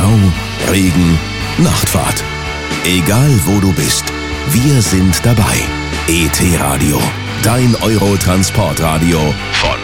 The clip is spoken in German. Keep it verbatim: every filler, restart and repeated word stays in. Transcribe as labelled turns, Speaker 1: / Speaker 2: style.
Speaker 1: Stau, Regen, Nachtfahrt. Egal wo du bist, wir sind dabei. E T Radio, dein Euro-Transportradio von